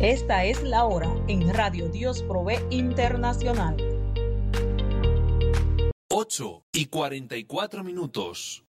Esta es la hora en Radio Dios Provee Internacional. 8:44.